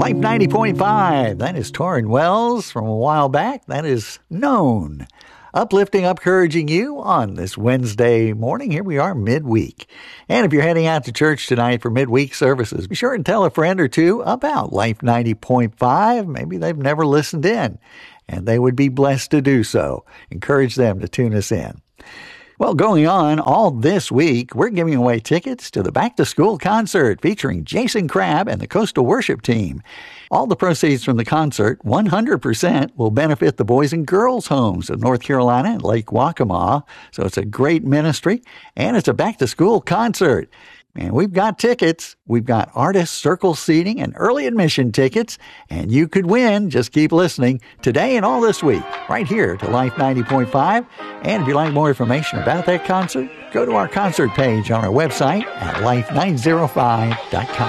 Life 90.5, that is Torrin Wells from a while back. That is Known. Uplifting, encouraging you on this Wednesday morning. Here we are midweek. And if you're heading out to church tonight for midweek services, be sure and tell a friend or two about Life 90.5. Maybe they've never listened in, and they would be blessed to do so. Encourage them to tune us in. Well, going on all this week, we're giving away tickets to the back-to-school concert featuring Jason Crabb and the Coastal Worship Team. All the proceeds from the concert, 100%, will benefit the Boys and Girls Homes of North Carolina and Lake Waccamaw. So it's a great ministry, and it's a back-to-school concert. And we've got tickets. We've got artist circle seating and early admission tickets. And you could win. Just keep listening today and all this week right here to Life 90.5. And if you'd like more information about that concert, go to our concert page on our website at life905.com.